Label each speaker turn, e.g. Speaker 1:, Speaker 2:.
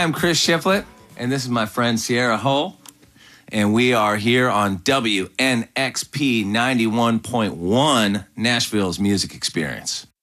Speaker 1: I'm Chris Shiflett, and this is my friend Sierra Hull, and we are here on WNXP 91.1, Nashville's music experience.